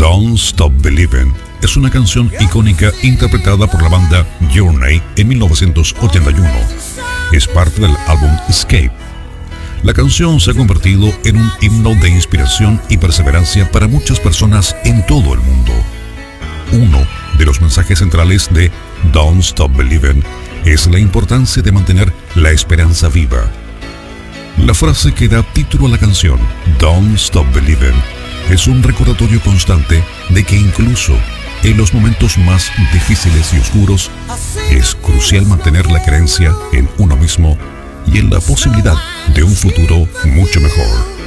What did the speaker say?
Don't Stop Believin' es una canción icónica interpretada por la banda Journey en 1981. Es parte del álbum Escape. La canción se ha convertido en un himno de inspiración y perseverancia para muchas personas en todo el mundo. Uno de los mensajes centrales de Don't Stop Believin' es la importancia de mantener la esperanza viva. La frase que da título a la canción, Don't Stop Believin', es un recordatorio constante de que incluso en los momentos más difíciles y oscuros, es crucial mantener la creencia en uno mismo y en la posibilidad de un futuro mucho mejor.